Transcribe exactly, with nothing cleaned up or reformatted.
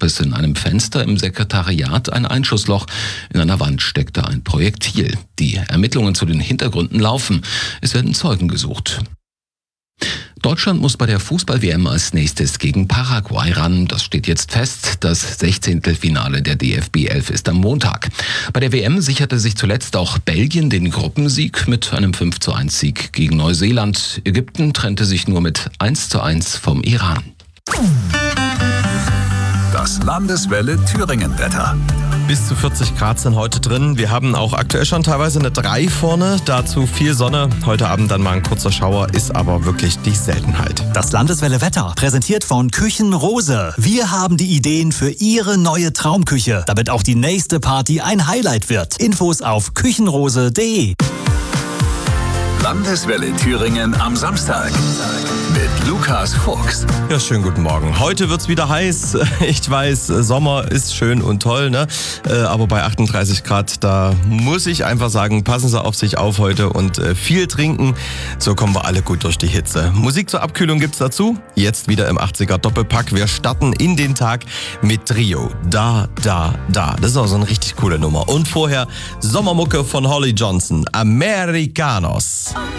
gab es in einem Fenster im Sekretariat ein Einschussloch. In einer Wand steckte ein Projektil. Die Ermittlungen zu den Hintergründen laufen. Es werden Zeugen gesucht. Deutschland muss bei der Fußball-W M als nächstes gegen Paraguay ran. Das steht jetzt fest. Das Sechzehntelfinale der D F B elf ist am Montag. Bei der W M sicherte sich zuletzt auch Belgien den Gruppensieg mit einem fünf zu eins Sieg gegen Neuseeland. Ägypten trennte sich nur mit eins zu eins vom Iran. Das Landeswelle Thüringen-Wetter. Bis zu vierzig Grad sind heute drin. Wir haben auch aktuell schon teilweise eine drei vorne. Dazu viel Sonne. Heute Abend dann mal ein kurzer Schauer, ist aber wirklich die Seltenheit. Das Landeswelle Wetter, präsentiert von Küchenrose. Wir haben die Ideen für Ihre neue Traumküche, damit auch die nächste Party ein Highlight wird. Infos auf küchenrose punkt de. Landeswelle Thüringen am Samstag mit Lukas Fuchs. Ja, schönen guten Morgen. Heute wird's wieder heiß. Ich weiß, Sommer ist schön und toll, ne? Aber bei achtunddreißig Grad, da muss ich einfach sagen, passen Sie auf sich auf heute und viel trinken. So kommen wir alle gut durch die Hitze. Musik zur Abkühlung gibt's dazu. Jetzt wieder im achtziger Doppelpack. Wir starten in den Tag mit Trio. Da, da, da. Das ist auch so eine richtig coole Nummer. Und vorher Sommermucke von Holly Johnson. Americanos.